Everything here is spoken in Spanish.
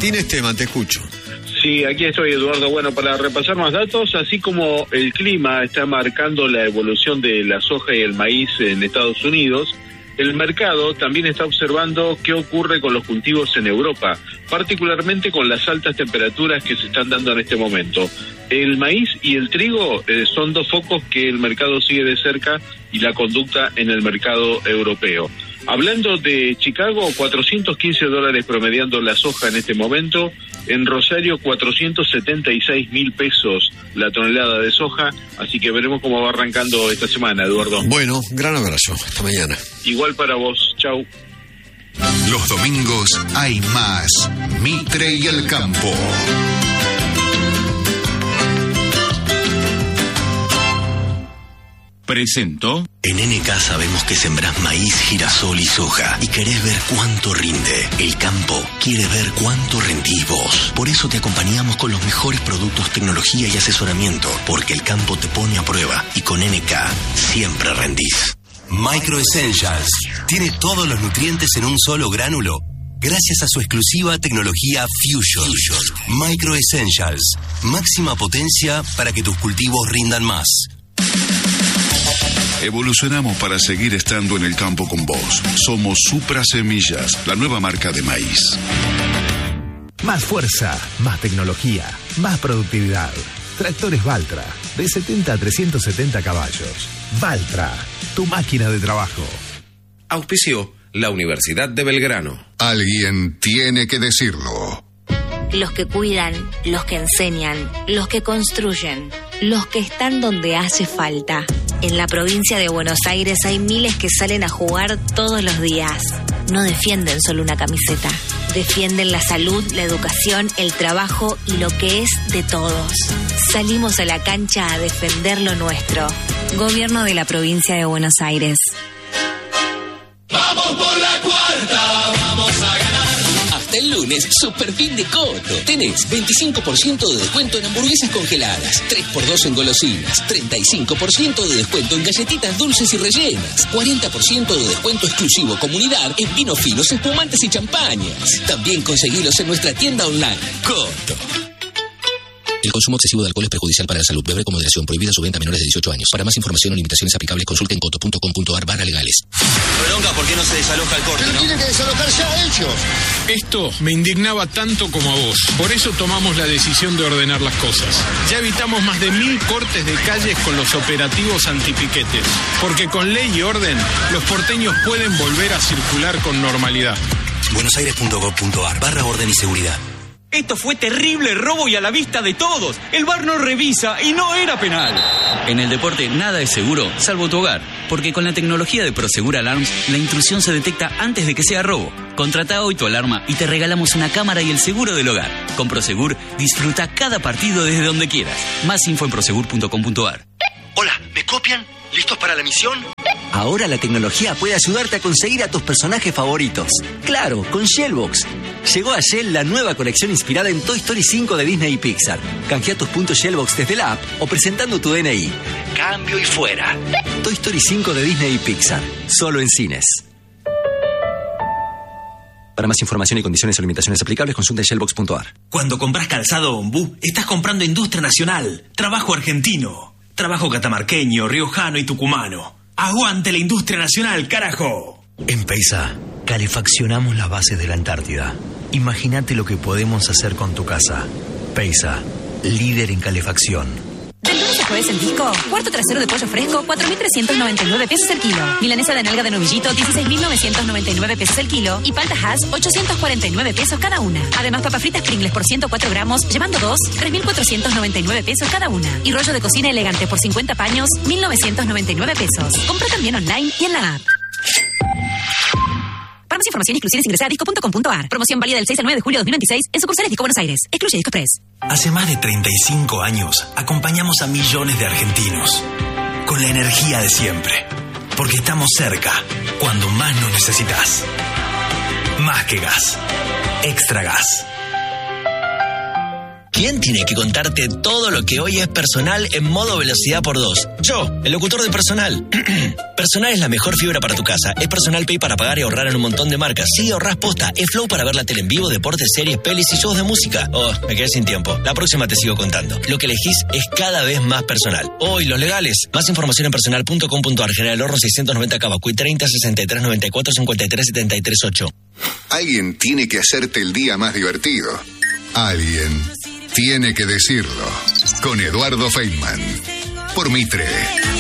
Martín Esteban, te escucho. Sí, aquí estoy, Eduardo. Bueno, para repasar más datos, así como el clima está marcando la evolución de la soja y el maíz en Estados Unidos, el mercado también está observando qué ocurre con los cultivos en Europa, particularmente con las altas temperaturas que se están dando en este momento. El maíz y el trigo son dos focos que el mercado sigue de cerca y la conducta en el mercado europeo. Hablando de Chicago, $415 promediando la soja en este momento. En Rosario, 476.000 pesos la tonelada de soja. Así que veremos cómo va arrancando esta semana, Eduardo. Bueno, gran abrazo. Hasta mañana. Igual para vos. Chau. Los domingos hay más Mitre y el Campo. Presentó. En NK sabemos que sembrás maíz, girasol y soja y querés ver cuánto rinde. El campo quiere ver cuánto rendís vos. Por eso te acompañamos con los mejores productos, tecnología y asesoramiento, porque el campo te pone a prueba y con NK siempre rendís. Micro Essentials tiene todos los nutrientes en un solo gránulo gracias a su exclusiva tecnología Fusion. Micro Essentials, máxima potencia para que tus cultivos rindan más. Evolucionamos para seguir estando en el campo con vos. Somos Supra Semillas, la nueva marca de maíz. Más fuerza, más tecnología, más productividad. Tractores Valtra, de 70 a 370 caballos. Valtra, tu máquina de trabajo. Auspició la Universidad de Belgrano. Alguien tiene que decirlo. Los que cuidan, los que enseñan, los que construyen, los que están donde hace falta. En la provincia de Buenos Aires hay miles que salen a jugar todos los días. No defienden solo una camiseta. Defienden la salud, la educación, el trabajo y lo que es de todos. Salimos a la cancha a defender lo nuestro. Gobierno de la provincia de Buenos Aires. ¡Vamos por la cuarta! ¡Vamos a ganar! Hasta el lunes, super fin de Coto. Tenés 25% de descuento en hamburguesas congeladas, 3x2 en golosinas, 35% de descuento en galletitas dulces y rellenas, 40% de descuento exclusivo comunidad en vinos finos, espumantes y champañas. También conseguilos en nuestra tienda online. Coto. El consumo excesivo de alcohol es perjudicial para la salud. Beber con moderación. Prohibida su venta a menores de 18 años. Para más información o limitaciones aplicables, consulten coto.com.ar/legales. Bronca, ¿por qué no se desaloja el corte? Pero tienen que desalojar ya ellos. Esto me indignaba tanto como a vos. Por eso tomamos la decisión de ordenar las cosas. Ya evitamos más de 1000 cortes de calles con los operativos antipiquetes. Porque con ley y orden, los porteños pueden volver a circular con normalidad. buenosaires.gov.ar/orden y seguridad. Esto fue terrible robo y a la vista de todos. El VAR no revisa y no era penal. En el deporte nada es seguro, salvo tu hogar. Porque con la tecnología de Prosegur Alarms, la intrusión se detecta antes de que sea robo. Contrata hoy tu alarma y te regalamos una cámara y el seguro del hogar. Con Prosegur, disfruta cada partido desde donde quieras. Más info en prosegur.com.ar. Hola, ¿me copian? ¿Listos para la misión? Ahora la tecnología puede ayudarte a conseguir a tus personajes favoritos. Claro, con Shellbox. Llegó a Shell la nueva colección inspirada en Toy Story 5 de Disney y Pixar. Canjea tus puntos Shellbox desde la app o presentando tu DNI. Cambio y fuera. Toy Story 5 de Disney y Pixar. Solo en cines. Para más información y condiciones o limitaciones aplicables, consulta shellbox.ar. Cuando compras calzado Ombú, estás comprando industria nacional, trabajo argentino, trabajo catamarqueño, riojano y tucumano. ¡Aguante la industria nacional, carajo! En Peisa, calefaccionamos las bases de la Antártida. Imagínate lo que podemos hacer con tu casa. Peisa, líder en calefacción. Del lunes a jueves en Disco, cuarto trasero de pollo fresco, 4.399 pesos el kilo. Milanesa de nalga de novillito, 16.999 pesos el kilo. Y palta Hass, 849 pesos cada una. Además, papas fritas Pringles por 104 gramos, llevando 2, 3.499 pesos cada una. Y rollo de cocina elegante por 50 paños, 1.999 pesos. Compra también online y en la app. Para más información y exclusiones ingresa a disco.com.ar. Promoción válida del 6 al 9 de julio de 2026 en sucursales Disco Buenos Aires. Excluye Disco Express. Hace más de 35 años acompañamos a millones de argentinos con la energía de siempre. Porque estamos cerca cuando más nos necesitas. Más que gas. Extra gas. ¿Quién tiene que contarte todo lo que hoy es personal en modo velocidad por 2? Yo, el locutor de Personal. Personal es la mejor fibra para tu casa. Es Personal Pay para pagar y ahorrar en un montón de marcas. Sí, ahorrás posta. Es Flow para ver la tele en vivo, deportes, series, pelis y shows de música. Oh, me quedé sin tiempo. La próxima te sigo contando. Lo que elegís es cada vez más personal. Hoy, los legales. Más información en personal.com.ar. General Ahorro 690 Cavacuy 30 63 94 53 73 8. Alguien tiene que hacerte el día más divertido. Alguien tiene que decirlo. Con Eduardo Feynman. Por Mitre.